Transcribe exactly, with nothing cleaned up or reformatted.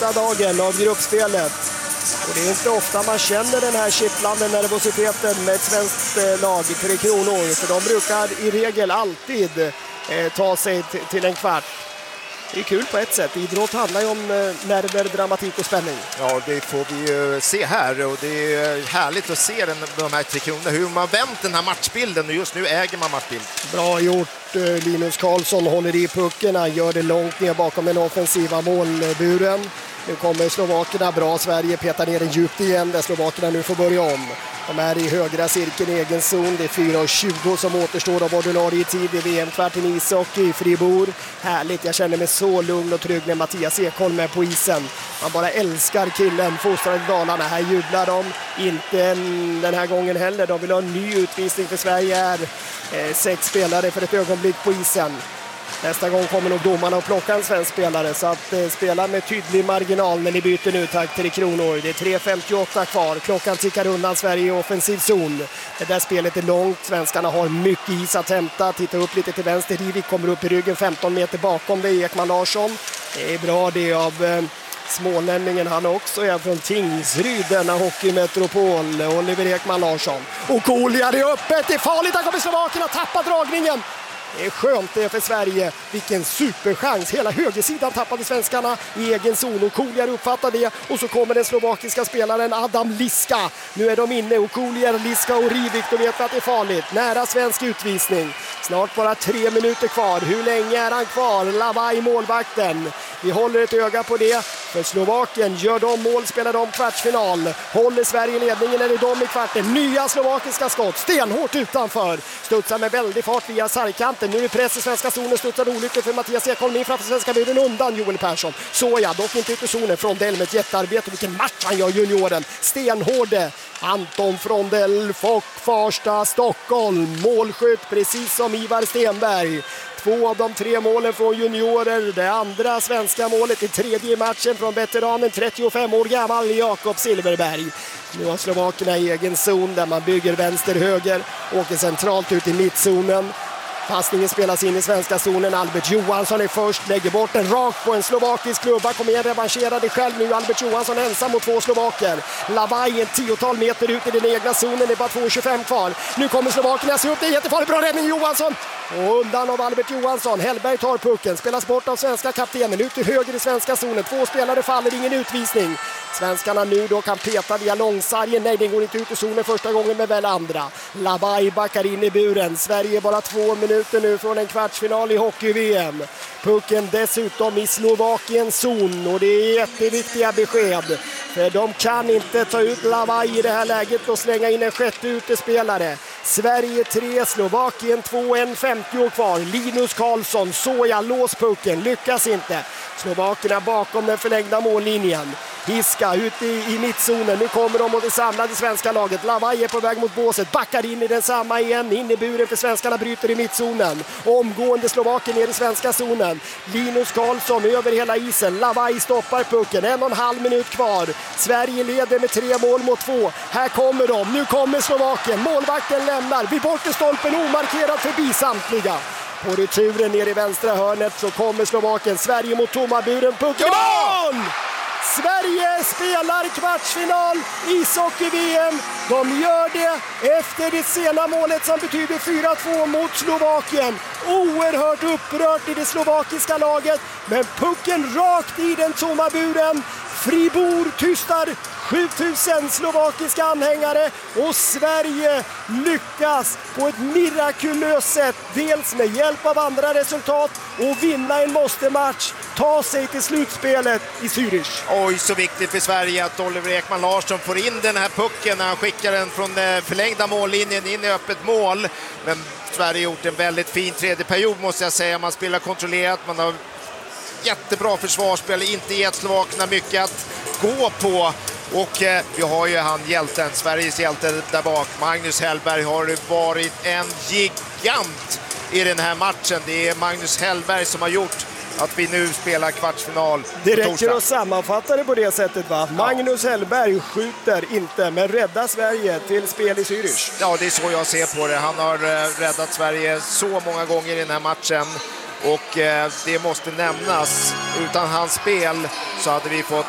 sista dagen av gruppspelet. Och det är inte ofta man känner den här kittlande nervositeten med ett svenskt lag, Tre Kronor. För de brukar i regel alltid eh, ta sig t- till en kvart. Det är kul på ett sätt. Idrott handlar ju om nerver, dramatik och spänning. Ja, det får vi ju se här. Och det är härligt att se den, de här Tre Kronor. Hur man vänt den här matchbilden. Och just nu äger man matchbild. Bra gjort. Linus Karlsson håller i puckarna. Gör det långt ner bakom den offensiva målburen. Nu kommer slovakerna bra. Sverige petar ner den djupt igen. Där slovakerna nu får börja om. De är i högra cirkeln i egen zon. Det är fyra tjugo som återstår av ordinarie tid i V M-kvarten i ishockey i Fribourg. Härligt, jag känner mig så lugn och trygg när Mattias Ekholm är på isen. Man bara älskar killen, fostrad i Dalarna. Här jublar de, inte den här gången heller. De vill ha en ny utvisning för Sverige är eh, sex spelare för ett ögonblick på isen. Nästa gång kommer nog domarna att plocka en svensk spelare, så att eh, spela med tydlig marginal när ni byter nu, tack till Kronor. Det är tre femtioåtta kvar, klockan tickar undan Sverige i offensiv zon. Det där spelet är långt, svenskarna har mycket is att hämta. Titta upp lite till vänster, Rivik kommer upp i ryggen femton meter bakom det, Ekman Larsson. Det är bra det av eh, smålänningen, han också är från Tingsryd, denna hockeymetropol, Oliver Ekman Larsson. Och Koljar är öppet, det är farligt, han kommer Slovakerna, tappar dragningen. Det är skönt det för Sverige. Vilken superchans. Hela högersidan tappade svenskarna i egen zon. Och Koljar uppfattar det. Och så kommer den slovakiska spelaren Adam Liska. Nu är de inne. Och Koljar, Liska och Rivik. De vet att det är farligt. Nära svensk utvisning. Snart bara tre minuter kvar. Hur länge är han kvar? Lavaj, målvakten. Vi håller ett öga på det. För Slovakien gör de mål, spelar de kvartsfinal. Håller Sverige ledningen eller de i kvarten. Nya slovakiska skott. Stenhårt utanför. Studsar med väldig fart via sargkanten. Nu är press i svenska zonen, studsar olyckligt för Mattias Ekholm in framför svenska buren undan Joel Persson. Så ja, dock inte ut i zonen. Frondell med ett jättearbete. Vilken match han gör, junioren. Stenhårde. Anton Frondell, Fock, Farsta, Stockholm. Målskytt precis som Ivar Stenberg. Två av de tre målen från juniorer. Det andra svenska målet i tredje matchen från veteranen trettiofem år gammal Jakob Silverberg. Nu har slovakerna i egen zon där man bygger vänster-höger. Åker centralt ut i mittzonen. Passningen spelas in i svenska zonen. Albert Johansson är först, lägger bort den rakt på en slovakisk klubba. Kommer igen, revancherade själv nu. Albert Johansson ensam mot två slovaker. Lavaj en tiotal meter ut i den egna zonen. Det är bara två tjugofem kvar. Nu kommer slovakerna se upp. Det är jättefarligt. Bra räddning Johansson. Och undan av Albert Johansson. Hellberg tar pucken. Spelas bort av svenska kaptenen. Ut till höger i svenska zonen. Två spelare faller, ingen utvisning. Svenskarna nu då kan peta via långsargen. Nej, det går inte ut i zonen första gången med väl andra. Lavaj backar in i buren. Sverige bara två minuter nu från en kvartsfinal i hockey-V M. Pucken dessutom i Slovakiens zon. Och det är jätteviktiga besked. För de kan inte ta ut Lavaj i det här läget och slänga in en sjätte utespelare. Sverige tre, Slovakien två, en femtio kvar. Linus Karlsson, Soja, lås pucken, lyckas inte. Slovakerna bakom den förlängda mållinjen. Hiska ut i, i mittzonen. Nu kommer de mot det samlade svenska laget. Lavaj är på väg mot båset. Backar in i den samma igen. In i buren för svenskarna bryter i mittzonen. Omgående Slovakien ner i svenska zonen. Linus Karlsson över hela isen. Lavaj stoppar pucken. En och en halv minut kvar. Sverige leder med tre mål mot två. Här kommer de. Nu kommer Slovakien. Målvakten lämnar. Vid bortre stolpen omarkerad förbi samtliga. På returen ner i vänstra hörnet så kommer Slovakien. Sverige mot tomma buren. Pucken i mål! Sverige spelar kvartsfinal i ishockey-V M. De gör det efter det sena målet som betyder fyra två mot Slovakien. Oerhört upprört i det slovakiska laget. Men pucken rakt i den tomma buren. Fribourg tystar sjutusen slovakiska anhängare och Sverige lyckas på ett mirakulöst sätt, dels med hjälp av andra resultat och vinna en måste-match, ta sig till slutspelet i Zürich. Oj, så viktigt för Sverige att Oliver Ekman Larsson får in den här pucken när han skickar den från förlängda mållinjen in i öppet mål. Men Sverige har gjort en väldigt fin tredje period måste jag säga. Man spelar kontrollerat, man har jättebra försvarsspel, inte gett slovakerna mycket att gå på. Och eh, vi har ju han hjälten, Sveriges hjälte där bak. Magnus Hellberg har varit en gigant i den här matchen. Det är Magnus Hellberg som har gjort att vi nu spelar kvartsfinal. Det räcker att sammanfatta det på det sättet, va? Ja. Magnus Hellberg skjuter inte, men räddar Sverige till spel i Zürich. Ja, det är så jag ser på det. Han har eh, räddat Sverige så många gånger i den här matchen. Och eh, det måste nämnas, utan hans spel så hade vi fått